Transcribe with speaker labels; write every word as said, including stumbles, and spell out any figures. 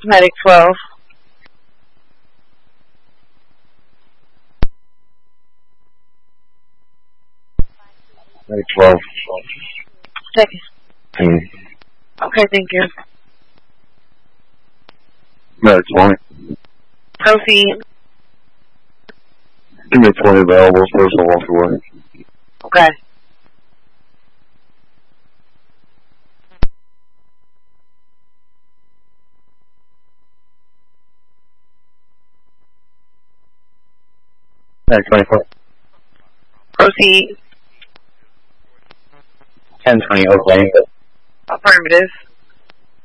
Speaker 1: Medic twelve.
Speaker 2: Medic twelve.
Speaker 1: Second.
Speaker 2: Mm.
Speaker 1: Okay, thank you.
Speaker 2: Medic twenty.
Speaker 1: Proceed.
Speaker 2: Give me twenty available, first I'll walk away.
Speaker 1: Okay.
Speaker 2: Medic twenty-four.
Speaker 1: Proceed.
Speaker 2: ten twenty Oak Lane.
Speaker 1: Affirmative.